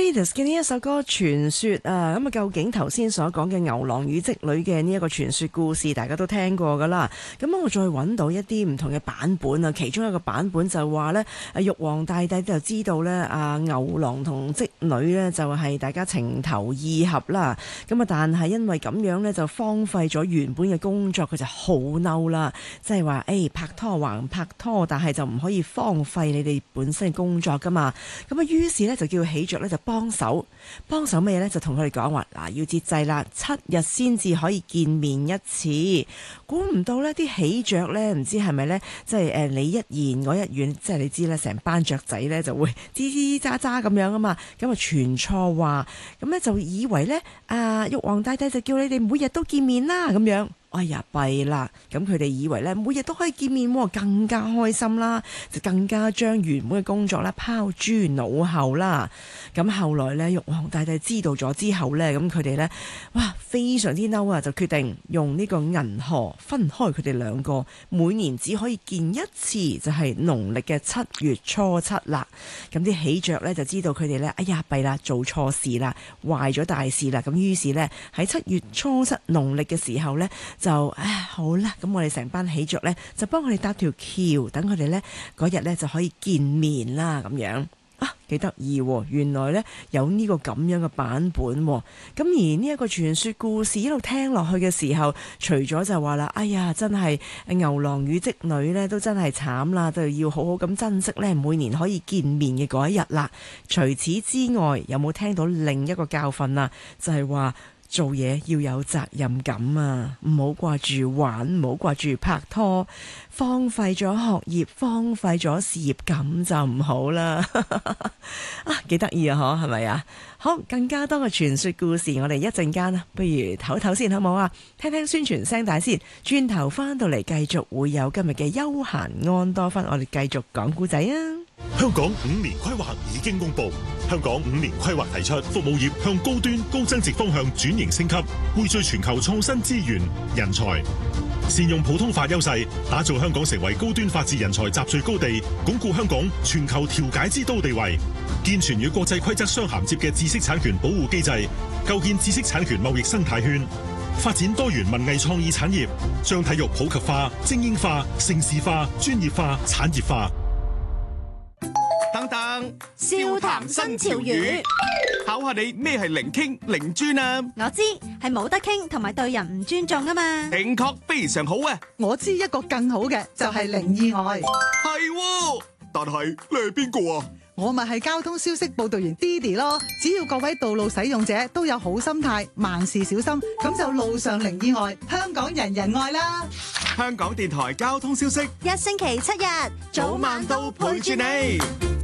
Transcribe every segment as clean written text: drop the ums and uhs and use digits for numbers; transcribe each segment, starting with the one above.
Raidas 嘅呢一首歌傳說啊，咁啊究竟頭先所講嘅牛郎與織女嘅呢一個傳說故事，大家都聽過噶啦。咁我再揾到一啲唔同嘅版本啊，其中一個版本就話呢，玉皇大帝就知道呢，牛郎同織女呢就係大家情投意合啦。咁啊，但係因為咁樣呢，就荒廢咗原本嘅工作，佢就好嬲啦，即係話拍拖還拍拖，但係就唔可以荒廢你哋本身嘅工作噶嘛。咁啊，於是呢，就叫喜鵲呢就幫手咩呢？就同佢哋講話嗱，要節制啦，7日先至可以見面一次。估唔到呢啲喜鵲呢，唔知係咪呢？即係你一言我一語，即係你知咧，成班雀仔呢就會吱吱喳喳咁樣啊嘛。咁啊傳錯話，咁呢就以為呢，玉皇大帝就叫你哋每日都見面啦咁樣。哎呀，弊啦！咁佢哋以為咧每日都可以見面，更加開心啦，就更加將原本嘅工作咧拋諸腦後啦。咁後來咧，玉皇大帝知道咗之後咧，咁佢哋咧，哇，非常之嬲啊！就決定用呢個銀河分開佢哋兩個，每年只可以見一次，就係農曆嘅7月初7啦。咁啲喜鵲咧就知道佢哋咧，哎呀，弊啦，做錯事啦，壞咗大事啦。咁於是咧喺7月初7農曆嘅時候咧，就好啦，咁我哋成班喜鵲呢，就幫佢哋搭條橋，等佢哋呢嗰日呢就可以見面啦，咁樣啊，幾得意喎！原來呢有呢個咁樣嘅版本喎。咁而呢一個傳說故事一路聽落去嘅時候，除咗就話啦，哎呀，真係牛郎與織女呢都真係慘啦，都要好好咁珍惜呢每年可以見面嘅嗰一日啦。除此之外，有冇聽到另一個教訓啊？就係話，做嘢要有責任感啊！唔好掛住玩，唔好掛住拍拖，荒廢咗學業，荒廢咗事業，咁就唔好啦。幾得意啊！嗬，係咪啊？好，更加多嘅傳說故事，我哋一陣間不如唞唞先好唔好啊？聽聽宣傳聲帶先，轉頭翻到嚟繼續會有今日嘅休閒安多芬，我哋繼續講故仔啊！ 香港5年規劃已經公布，香港5年規劃提出服務業向高端高增值方向轉型升級，匯聚全球創新資源人才，善用普通法優勢，打造香港成為高端法治人才集聚高地，鞏固香港全球調解之都地位，健全與國際規則相銜接嘅知識產權保護機制，構建知識產權貿易生態圈，發展多元文藝創意產業，將體育普及化、精英化、盛事化、專業化、產業化。 等等， 笑談新潮語， 考下你咩係零傾零專啊？ 我知係冇得傾同埋對人唔尊重啊嘛。 正確，非常好啊！ 我知一個更好嘅就係零意外。 係，但係你係邊個啊？ 我咪係交通消息報道員 Didi 咯。只要各位道路使用者都有好心態，萬事小心，咁就路上零意外，香港人人愛啦。 香港電台交通消息， 一星期7日， 早晚都陪住你。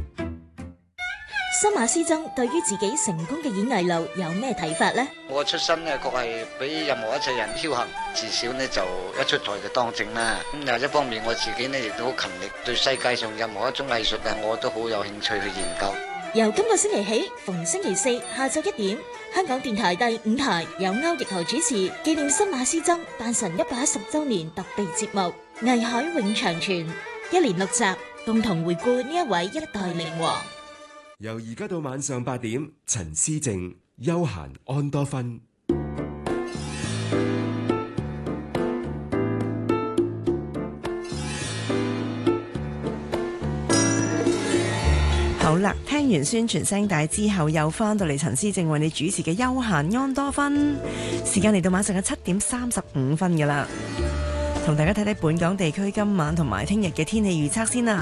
新馬師曾對於自己成功嘅演藝路有咩睇法呢？ 我出身呢，確係比任何一切人僥倖，至少呢就一出台就當正啦。咁另一方面，我自己呢亦都好勤力，對世界上任何一種藝術啊，我都好有興趣去研究。 由今個星期起，逢星期4下晝1點，香港電台第5台有歐奕豪主持紀念新馬師曾誕辰110週年特備節目《藝海永長存》，1連6集，共同回顧呢一位一代名王。 由而家到晚上8點，陳思靜休閒安多芬。 好啦，聽完宣傳聲帶之後，又翻到嚟陳思靜為你主持嘅休閒安多芬。時間嚟到晚上嘅7點35分噶啦，同大家睇睇本港地區今晚同埋聽日嘅天氣預測先啦。